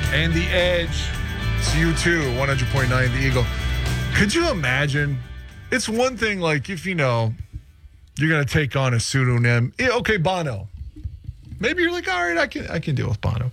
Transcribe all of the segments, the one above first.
and The Edge. It's U2, 100.9 The Eagle. Could you imagine? It's one thing, like, if you're going to take on a pseudonym. Yeah, okay, Bono. Maybe you're like, all right, I can deal with Bono.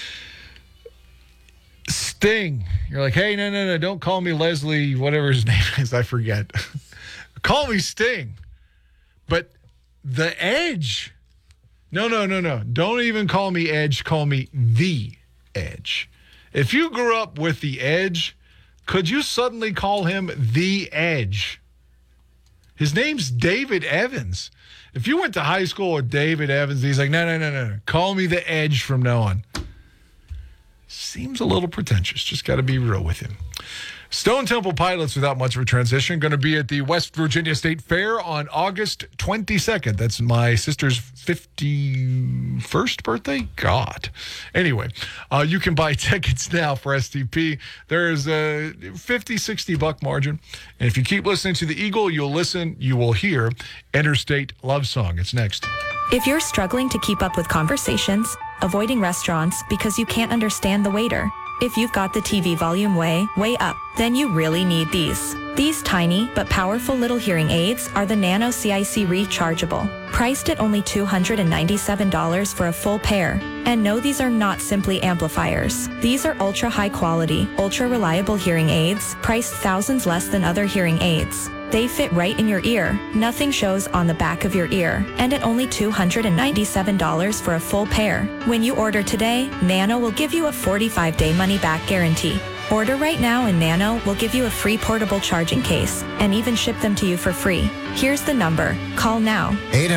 Sting. You're like, hey, no, don't call me Leslie, whatever his name is. I forget. Call me Sting. But The Edge. No. Don't even call me Edge. Call me The Edge. If you grew up with The Edge, could you suddenly call him The Edge? His name's David Evans. If you went to high school with David Evans, he's like, no. Call me The Edge from now on. Seems a little pretentious. Just got to be real with him. Stone Temple Pilots, without much of a transition, going to be at the West Virginia State Fair on August 22nd. That's my sister's 51st birthday? God. Anyway, you can buy tickets now for STP. There's a $50-$60 margin. And if you keep listening to the Eagle, you will hear Interstate Love Song. It's next. If you're struggling to keep up with conversations, avoiding restaurants because you can't understand the waiter, if you've got the TV volume way up, then you really need these. These tiny but powerful little hearing aids are the Nano CIC Rechargeable, priced at only $297 for a full pair. And no, these are not simply amplifiers. These are ultra high quality, ultra reliable hearing aids, priced thousands less than other hearing aids. They fit right in your ear. Nothing shows on the back of your ear. And at only $297 for a full pair. When you order today, Nano will give you a 45-day money-back guarantee. Order right now and Nano will give you a free portable charging case and even ship them to you for free. Here's the number. Call now.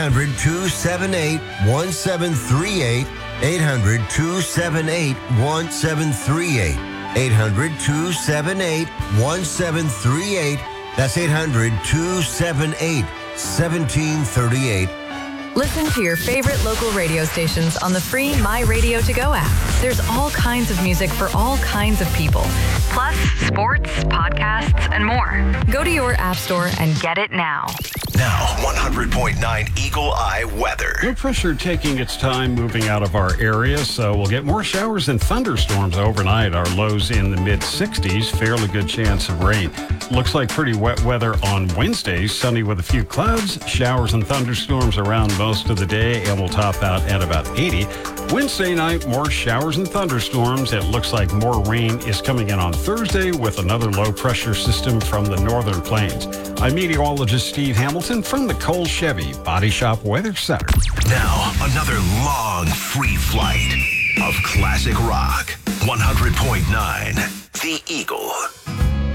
800-278-1738. 800-278-1738. 800-278-1738. That's 800-278-1738. Listen to your favorite local radio stations on the free My Radio To Go app. There's all kinds of music for all kinds of people. Plus, sports, podcasts, and more. Go to your app store and get it now. Now, 100.9 Eagle Eye weather. Low pressure taking its time moving out of our area, so we'll get more showers and thunderstorms overnight. Our lows in the mid-60s, fairly good chance of rain. Looks like pretty wet weather on Wednesday, sunny with a few clouds, showers and thunderstorms around most of the day, and we'll top out at about 80. Wednesday night, more showers and thunderstorms. It looks like more rain is coming in on Thursday with another low pressure system from the northern plains. I'm meteorologist Steve Hamilton from the Cole Chevy Body Shop Weather Center. Now, another long free flight of classic rock. 100.9